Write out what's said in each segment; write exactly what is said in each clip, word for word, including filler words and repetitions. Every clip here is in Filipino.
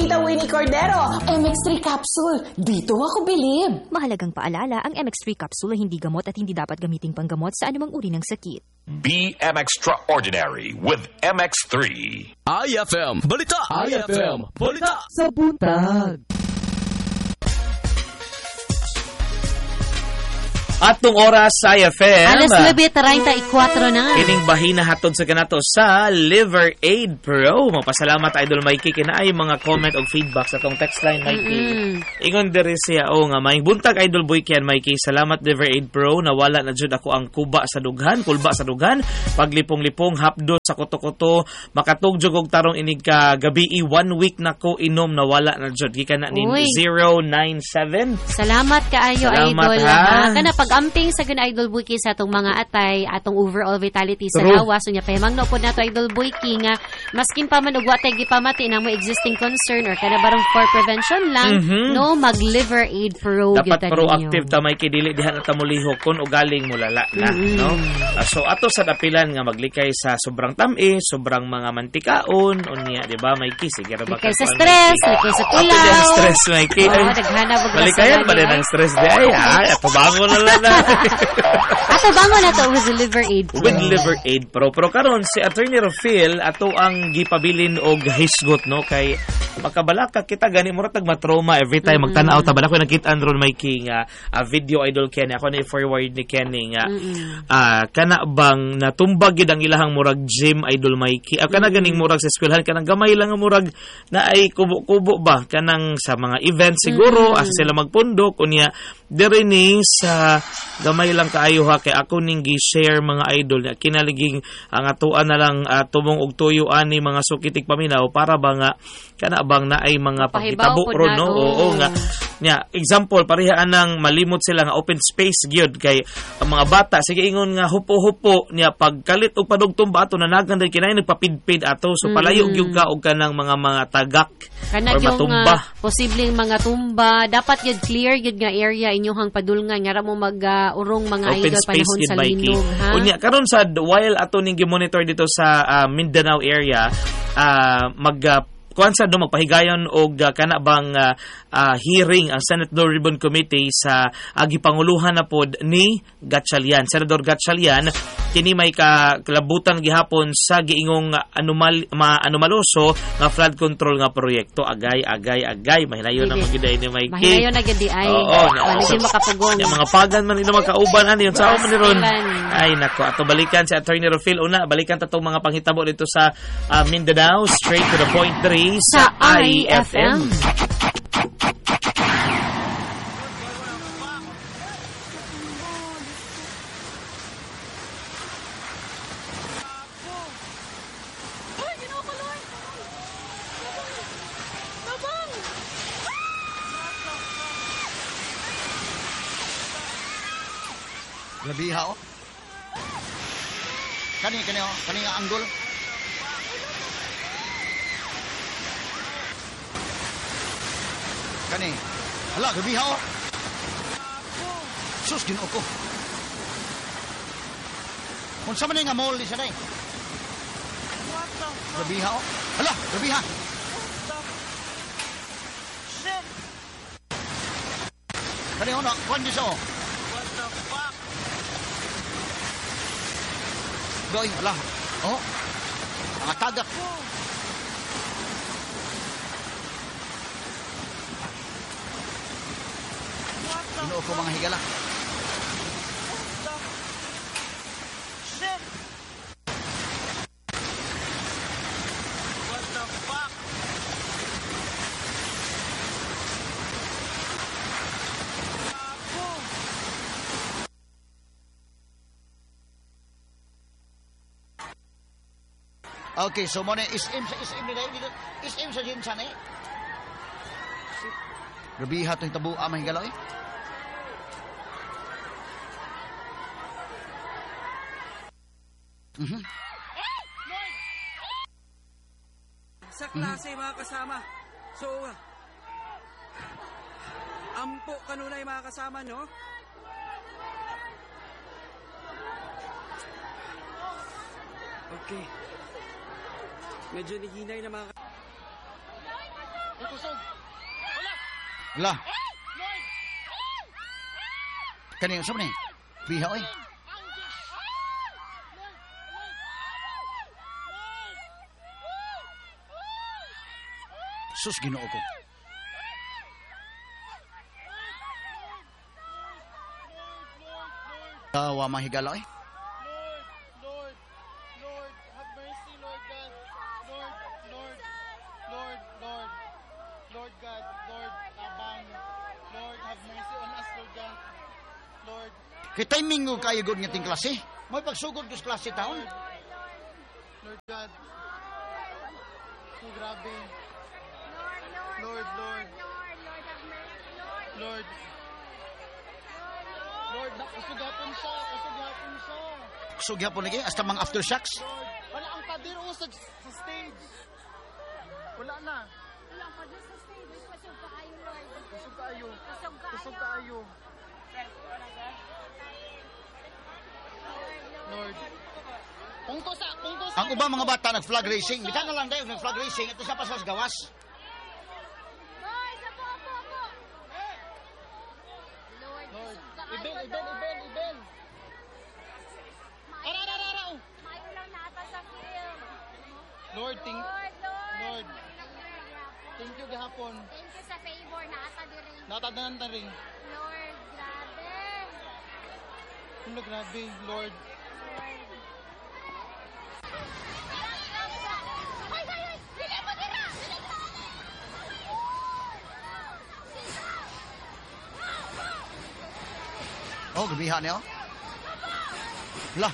Tita Winnie Cordero. M X three capsule. Dito ako bilib. Mahalagang paalala, ang M X three capsule ay hindi gamot at hindi dapat gamiting panggamot sa anumang uri ng sakit. Be M Extraordinary with M X three. I F M Balita! I F M Balita! Sa buntag! Atong oras sa I F M. Alas labi, treinta y cuatro na. Kining bahina hatod sa kanato sa Liver Aid Pro. Magpasalamat Idol Mikey kinaay mga comment o feedback sa tong text line Mikey. Mm-hmm. Ingon diri siya o nga may buntag Idol Boy Ken Mikey. Salamat Liver Aid Pro. Nawala na jud ako ang kuba sa dughan, kulba sa dughan, paglipong-lipong hapdo sa kuto-kuto, makatugjog og tarong inig ka gabi one week na ko inom nawala na jud gikan na ni zero nine seven. Salamat kaayo Salamat, Idol. Ha? Kana pag-amping sa gun Idol Buiki sa atong mga atay, atong overall vitality sa True. lawas. So niya pahimang no po na to Idol Buiki nga maskin pa man ug watay gipamati na mo existing concern or kana barong for prevention lang, mm-hmm. no mag Liver Aid Pro dapat proactive ta may kidili diha na ta mulihok kun ugaling mulala na, mm-hmm. no? Uh, so ato sa dapilan nga maglikay sa sobrang tamis, sobrang mga mantikaon unya, di ba? May sige ra ba likay sa stress, likay sa tulaw. Ato stress may ki. Oh, daghanap og malikayan pa din ang stress di ay. Ay, ato bango na lang. Ato bango na to with Liver Aid Pro. With Liver Aid Pro. Pero karon si Attorney Rafael ato ang gipabilin og hisgot no kay makabalaka kita gani mo tag matrauma every time mm-hmm. magtan-aw ta bala ko nakita ron may king uh, uh, video Idol Kenny ako ni forward ni Kenny nga mm-hmm. uh, kana bang natumbag gid ang ilahang murag gym Idol Mikey uh, kana ganing murag sa eskwelahan kanang gamay lang nga murag na ay kubo-kubo ba kanang sa mga event siguro mm-hmm. asa sila magpundok unya diri ni sa gamay lang kaayo ha kay ako ning gi-share mga idol na kinaliging ang atuan na lang uh, tumong og tuyo ani mga sukitik paminaw para ba nga kana bang na ay mga pagitabo ron no oo nga nya example pareha anang malimot sila nga open space gyud kay ang mga bata sige ingon nga hupo-hupo nya pagkalit og padugtong bato nanagan dai kinay nagpapidpid ato so palayo mm. gyud ka og kanang mga mga tagak kana or matumba uh, posibleng mga tumba dapat gyud clear gyud nga area inyohang padulngan nga ra mo mag uh, urong mga open idol space panahon sa Mikey. linog ha Unya karon sa while ato ning gi-monitor dito sa uh, Mindanao area uh, mag uh, kuan sa do magpahigayon og uh, kana bang uh, uh, hearing ang Senate Blue Ribbon Committee sa agi uh, panguluhan na pod ni Gatchalian Senador Gatchalian kini may ka kalabutan gihapon sa giingong anomal ma anomaloso nga flood control nga proyekto agay agay agay mahinayon na magiday ni Mikey mahinayon na gid ay wala gyud makapugong yung mga pagan man ino makauban ani yung sao man ni ron ay nako ato balikan si Attorney Rafael una balikan ta tong mga panghitabo dito sa uh, Mindanao straight to the point three sa I F M. Labiha o. Kani, kani o. Kani nga anggol. Kani. Hala, labiha o. Sus, ginoo ko. Kung sa man nga mall di siya na eh. Labiha o. Hala, labiha. Kani o na, kwan di siya o. Goy, ala. Oh. Mga tagak. Ginoo ko mga higala. What the fuck? Okay, so mo na is-im sa is-im nila dito. Is-im sa jinsan eh. Gabiha to yung tabu ah, mahigalaw eh. Mm-hmm. Sa klase mm-hmm. mga kasama. So, ampo kanunay mga kasama, no? Okay. Medyo nihinay na mga... kusog. Wala. Kanina, saan ni? Biha, oy. Sus, Ginoo ko. Tawa mahigala, oy. Lord, Lord, have mercy, Lord God. Lord, Lord, Lord, Lord, Lord God, Lord, tabang. Lord, have mercy on us, Lord God. Lord, Kita'y mingog kayo good nga ting klase. May pagsugod ko sa klase taon. Lord God. Oh, grabe. Lord, Lord. Lord. Lord, kusugapon siya, kusugapon siya. Sugya po lagi, hasta mga aftershocks. Lord, wala ang pader o sa, sa stage. Wala na. Wala pa doon sa stage. Kusog kaayo, Lord. Kusog kaayo. Kusog kaayo. Kusog kaayo. Lord. Pungko sa, pungko sa. Ang ubang mga bata nag-flag racing. Bita na lang tayo nag-flag racing. Ito siya pa sa gawas. Boy, sa po, po, po. Lord, Lord. kusog kaayo, Ibel, Lord. ibel, ibel, ibel. Maayo- Ara, ara, ara. maayo lang na ata sa field. Lord, thank, Lord, Lord. Lord. Thank you gahapon. Thank you sa favor na ata diri. Natadanan na rin. Lord, grabe. Ano, grabe, Lord. Ay, ay, ay! Dili mo dira! Dili mo! Oh, gabiha niyo. Lah.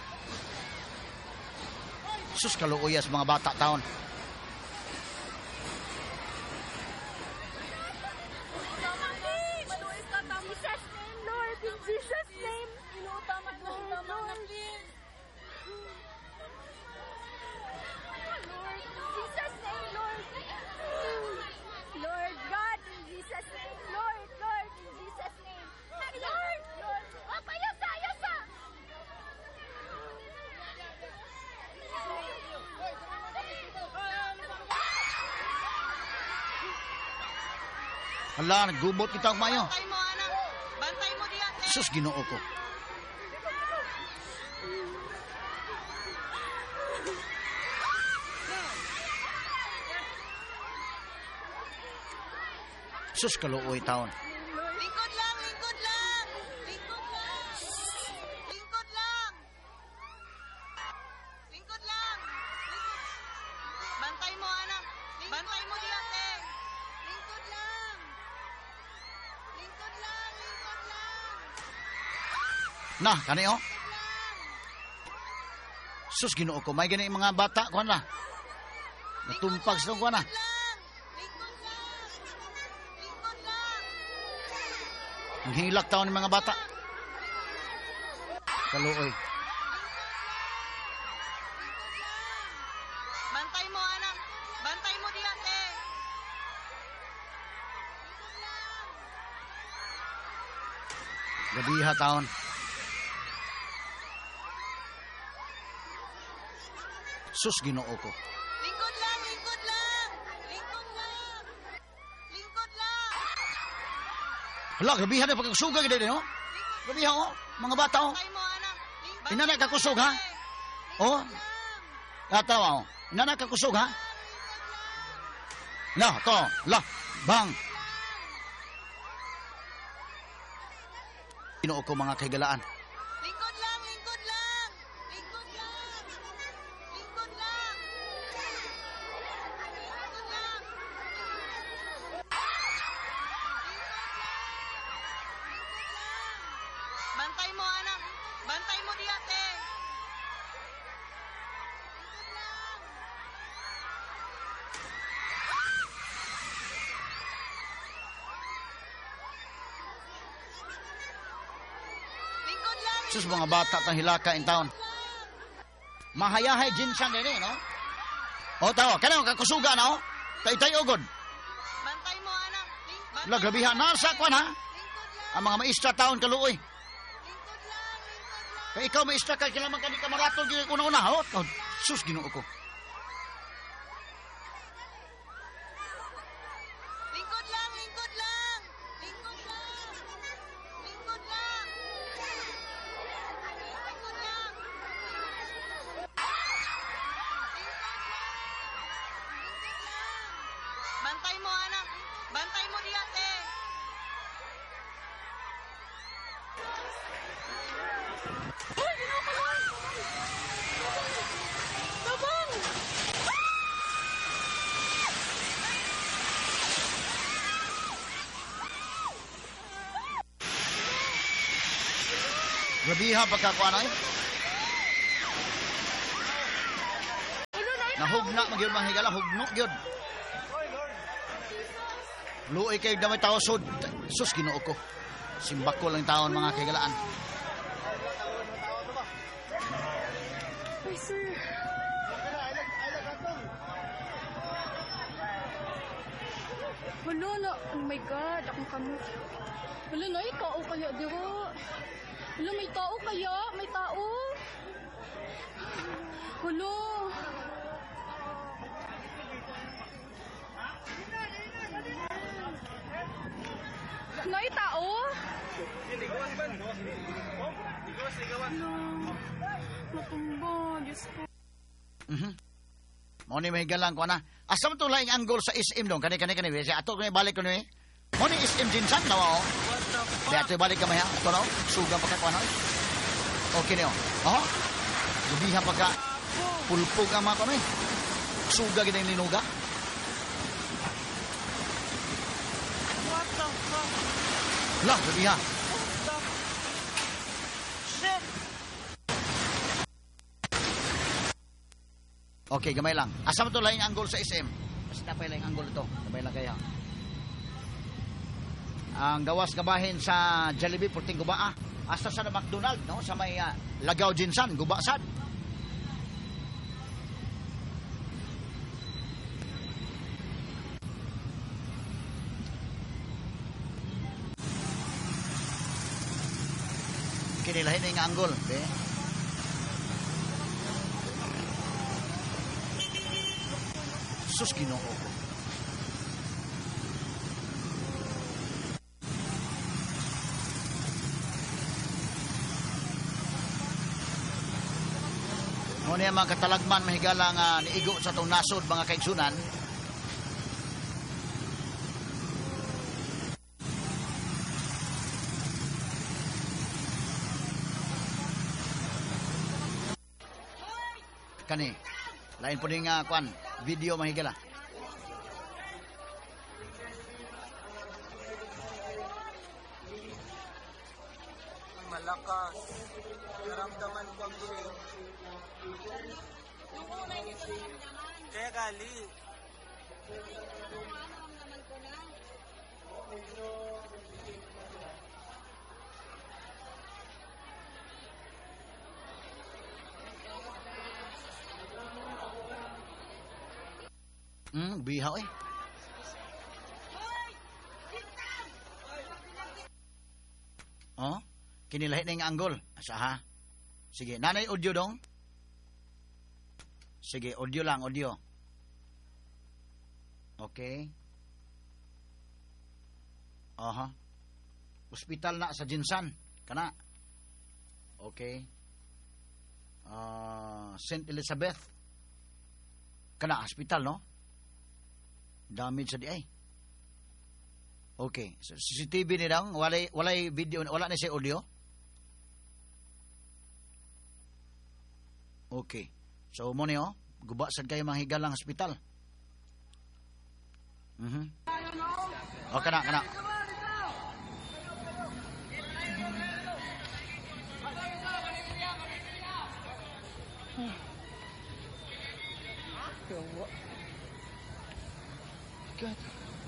Sus kaluuyas mga bata taon. Jesus' name, Lord! In Jesus' name! Inutama na, utama na, please! Lord, in Jesus' name, Lord! Lord God, in Jesus' name, Lord! Lord, in Jesus' name! Lord! Lord! Apa, yasa, yasa! Hala, naggubot kita og mayo. Bantay mo, anak. Bantay mo diyan. Sus Ginoo ko. Sus kaluoy taon. Lingkod lang, lingkod lang. Lingkod lang. Lingkod lang. Lingkod lang. Lingkod. Bantay mo, anak. Bantay mo diyan, te. Lingkod lang. Lingkod lang, lingkod lang. Nah, kani oh. Sus Ginoo ko, may gani mga bata ko na. Natumpag sa ko na. Lingkod lang. Lingkod lang. Ang hilak taon ng mga bata. Kaluoy. Bantay mo, anak. Bantay mo diyan, te. Gabiha taon. Sus Ginoo ko. Lingkod lang, lingkod lang. Lingkod lang. Lingkod lang. Hala, gabiha na pagkasuga gid no? Gabiha oh, mga bata oh. Bantay mo, anak. Lingkod Ina na kakusog ha? Oh. Tatawa oh. Ina na kakusog ha? Na, to, la, bang. Ginoo ko mga kaigalaan. Lingkod lang, lingkod lang. Lingkod lang. Lingkod lang. Lingkod lang. Bantay mo, anak. Bantay mo diyan, te. Lingkod lang. Lingkod lang. Sus mga bata tang hilaka in town. Mahayahay jinsan din eh, no? O tawa, kanang kakusuga na oh. Tay-tay ugod. Bantay mo, anak. Ling- bantay La, gabiha mo. nasa kwan ha? Lingkod lang. Ang mga maestra taon kaluoy. Lingkod lang. Lingkod lang. Kaya ikaw maestra ka, kailangan ka di ka maratol gid una-una oh. Oh, sus Ginoo ko. Bantay mo di ate. Grabiha pagkakuan ay. Nahugna magyud mga higala, hugno gyud. Luoy kayo na may tao sud. Sus Ginoo ko. Simbako lang taon mga kahigalaan. Ay, sir. Wala na. Oh my God. Akong kamot. Wala na. May tao kaya, diro. Wala, may tao kaya. May tao. Wala. May tao? Wala. Matumba. Diyos ko. Mhm. Mo ni may galang ko na. Asa man to laing angle sa is im dong kani kani kani. Sa ato kani balik ko ni. Mo ni is im jinsan lawa. Di ato balik ka maya. Ato no. Suga pa ka ko na. Okay niyo. Oh. Lubiha pa ka. Pulpog ang mga kami. Suga gid ang linuga. What the fuck? Lah, lubiha. Shit! Okay, gamay lang. Asa mo to laing angle sa S M? Mas napay laing angle ito. Gamay lang kaya. Ang gawas gabahin sa Jollibee Puting Gubaa. Asa sa McDonald, no? Sa may uh, Lagaw Jinsan, Gubasad. Kinilahin na yung angle. Okay? Sus Ginoo ko. Muna yung mga katalagman mahigala nga niigo sa itong nasod mga kaigsunan. Kani, lain po rin nga kwan, video mahigala. Malakas. Naramdaman ko ang shake. Nung una hindi ko naramdaman. Kaya gali. Naramdaman ko na. Hmm, bihaw eh. Oh, kinilahi na yung angle. Asa ha? Sige, nanay audio dong. Sige, audio lang, audio. Okay. Aha. Hospital na sa Jinsan. Kana. Okay. Uh, Saint Elizabeth. Kana, hospital, no? Damage sa di ay. Okay. So, C C T V ni dang walay walay video, wala na siya audio. Okay. So mo ni oh, guba sad kayo mga higalang hospital. Mhm. Oh, kana kana. God.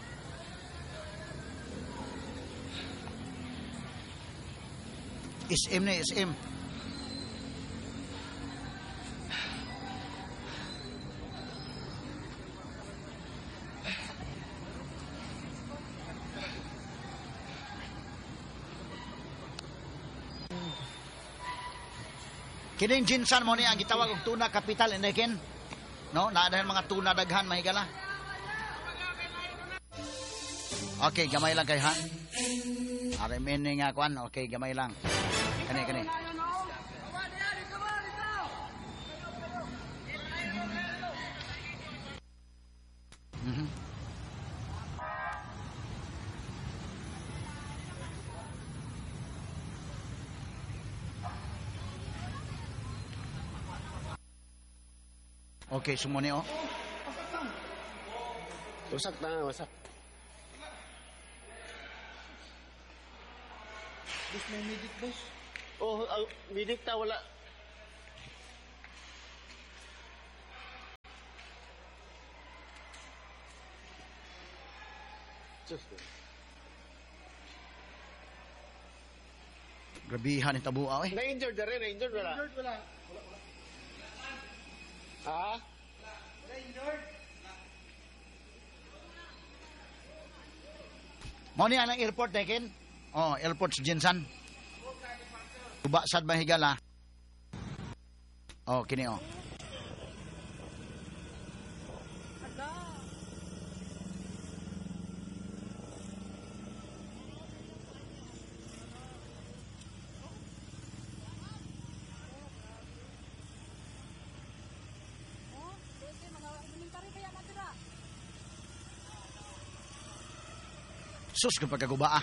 S M na S M. Kining Jinsan mo ni ang gitawag og tuna capital in Ken. No, naa dayon mga tuna daghan mahigala. Okay, gamay lang kay ha. Are meaning nga kwan, okay, gamay lang. Kani kani. Mhm. Okay, sumuni oh. Wasak na, wasak. Boss, may medic, boss. Oh, ang medic ta, wala. Diyos ko. Grabihan ni tabua eh. Na-injured na rin, na-injured wala. Injured, wala. Ha? Wala injured. Mo ni anang airport tekin. Oh, airport sa Jinsan. Tuba sad mahigala. Oh, kini oh. Sus kapag kaguba ah.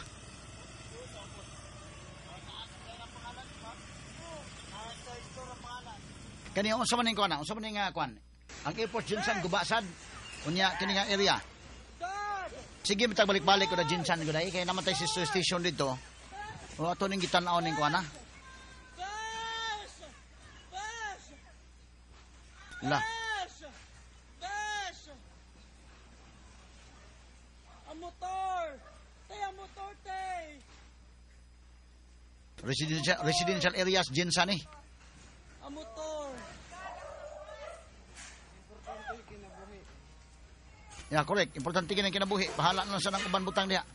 Kani unsa man ning kuan? Unsa man ning uh, kuan? Ang airport Jinsan gubasad. Unya kini nga area. Sige mitag balik-balik ko na Jinsan ko dai kay namatay si station dito. O ato ning gitan-aw ning kuan ah. Bes! Bes! La. Bes! Bes! Ang motor! Tay, ang motor, tay! Residential residential areas Jinsan eh. Ang motor! Ya, correct. Importante kini kinabuhi. Bahala na lang sa nang uban butang diha.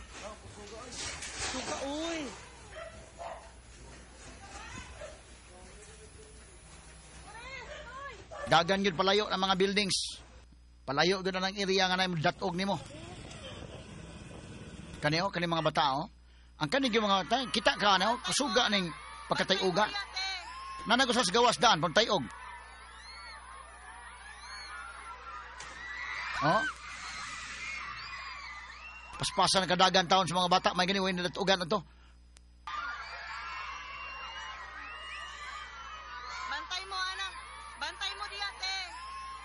Suka, uy! Dagan gyud palayo ng mga buildings. Palayo gyud na ng area nga nay datog nimo. Kani oh, kani mga bata oh. Ang kani gyud mga bata, kita ka ano, kusuga ning pagkatay-uga. Nanagos sa gawas daan pag tayog. Oh. Paspasan ang kadagan taon sa mga bata may gani way na datugan na to.